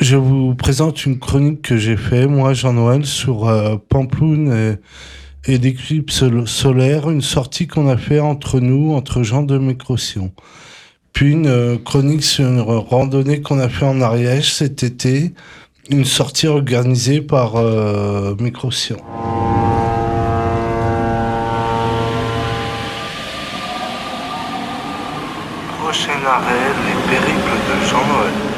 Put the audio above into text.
je vous présente une chronique que j'ai fait, moi, Jean-Noël, sur Pamploune et l'éclipse solaire, une sortie qu'on a fait entre nous, entre gens de Mécrotion. Puis une chronique sur une randonnée qu'on a fait en Ariège cet été, une sortie organisée par Mécrotion. Prochain arrêt, les périples de Jean-Noël.